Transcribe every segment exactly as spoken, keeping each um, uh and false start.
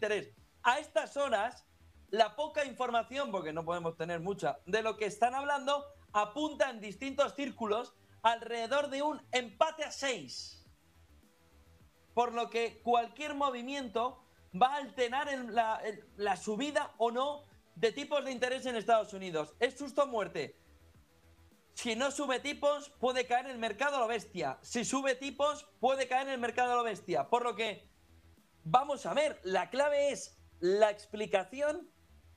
interés. A estas horas, la poca información, porque no podemos tener mucha, de lo que están hablando, apunta en distintos círculos alrededor de un empate a seis. Por lo que cualquier movimiento va a alterar el, la, el, la subida o no de tipos de interés en Estados Unidos. Es susto o muerte. Si no sube tipos, puede caer el mercado a lo bestia. Si sube tipos, puede caer el mercado a lo bestia. Por lo que, vamos a ver, la clave es la explicación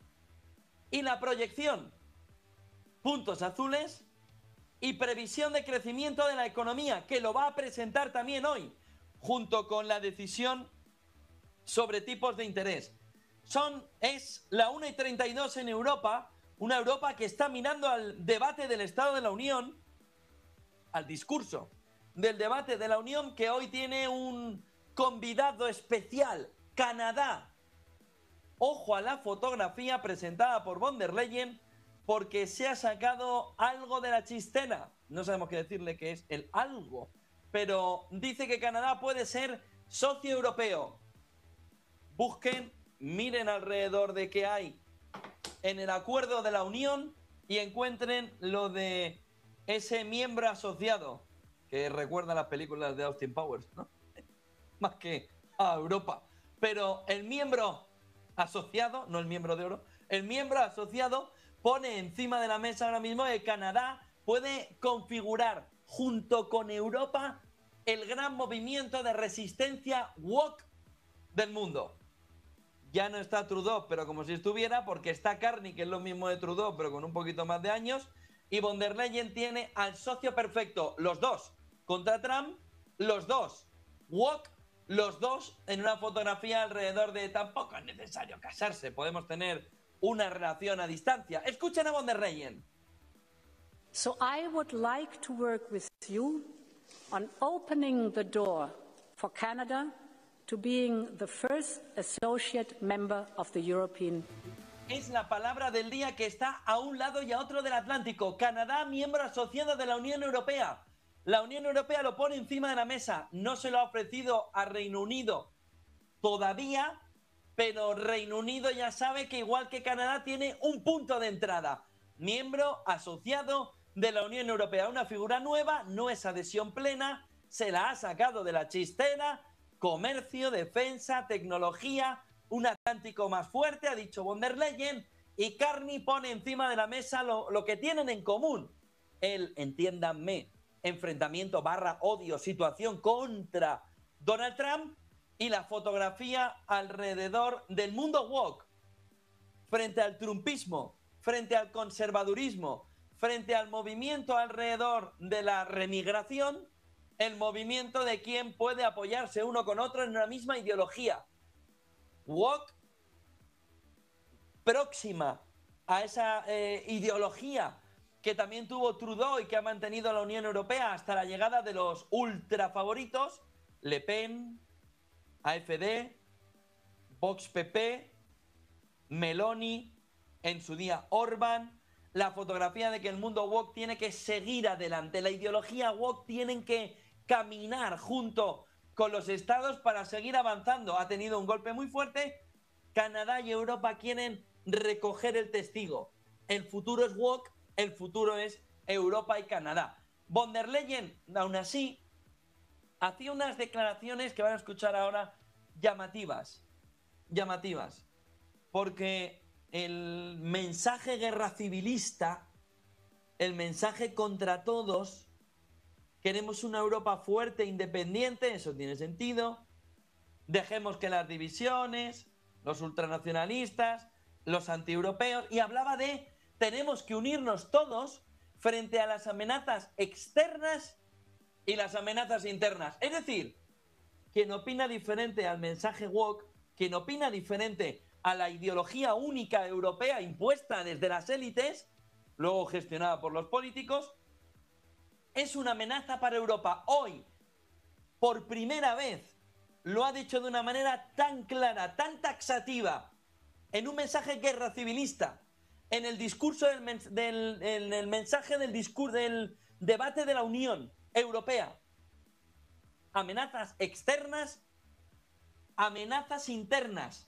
y la proyección. Puntos azules y previsión de crecimiento de la economía, que lo va a presentar también hoy, junto con la decisión sobre tipos de interés. Son, es la una y treinta y dos en Europa, una Europa que está mirando al debate del Estado de la Unión, al discurso del debate de la Unión, que hoy tiene un convidado especial, Canadá. Ojo a la fotografía presentada por von der Leyen, porque se ha sacado algo de la chistera. No sabemos qué decirle que es el algo, pero dice que Canadá puede ser socio europeo. Busquen, miren alrededor de qué hay en el acuerdo de la Unión y encuentren lo de ese miembro asociado, que recuerda las películas de Austin Powers, ¿no? Más que a Europa. Pero el miembro asociado, no el miembro de oro, el miembro asociado pone encima de la mesa ahora mismo que Canadá puede configurar junto con Europa el gran movimiento de resistencia woke del mundo. Ya no está Trudeau, pero como si estuviera, porque está Carney, que es lo mismo de Trudeau, pero con un poquito más de años, y von der Leyen tiene al socio perfecto, los dos contra Trump, los dos woke, los dos en una fotografía alrededor de tampoco es necesario casarse, podemos tener una relación a distancia. Escuchen a von der Leyen. So I would like to work with you on opening the door for Canada to being the first associate member of the European. Es la palabra del día que está a un lado y a otro del Atlántico. Canadá, miembro asociado de la Unión Europea. La Unión Europea lo pone encima de la mesa. No se lo ha ofrecido a Reino Unido todavía, pero Reino Unido ya sabe que igual que Canadá tiene un punto de entrada. Miembro asociado de la Unión Europea. Una figura nueva, no es adhesión plena, se la ha sacado de la chistera. Comercio, defensa, tecnología, un Atlántico más fuerte, ha dicho von der Leyen, y Carney pone encima de la mesa lo, lo que tienen en común. El, entiéndanme, enfrentamiento barra odio, situación contra Donald Trump y la fotografía alrededor del mundo woke, frente al trumpismo, frente al conservadurismo, frente al movimiento alrededor de la remigración, el movimiento de quién puede apoyarse uno con otro en una misma ideología. Woke próxima a esa eh, ideología que también tuvo Trudeau y que ha mantenido la Unión Europea hasta la llegada de los ultra favoritos, Le Pen, A F D, Vox P P, Meloni, en su día Orbán. La fotografía de que el mundo woke tiene que seguir adelante. La ideología woke tienen que caminar junto con los estados para seguir avanzando. Ha tenido un golpe muy fuerte. Canadá y Europa quieren recoger el testigo. El futuro es woke, el futuro es Europa y Canadá. Von der Leyen, aún así, hacía unas declaraciones que van a escuchar ahora llamativas. Llamativas. Porque el mensaje guerra civilista, el mensaje contra todos, queremos una Europa fuerte e independiente, eso tiene sentido. Dejemos que las divisiones, los ultranacionalistas, los antieuropeos, y hablaba de tenemos que unirnos todos frente a las amenazas externas y las amenazas internas. Es decir, quien opina diferente al mensaje woke, quien opina diferente a la ideología única europea impuesta desde las élites, luego gestionada por los políticos, es una amenaza para Europa. Hoy, por primera vez, lo ha dicho de una manera tan clara, tan taxativa, en un mensaje guerra civilista, en el discurso del, mens del en el mensaje del discurso del debate de la Unión Europea. Amenazas externas, amenazas internas.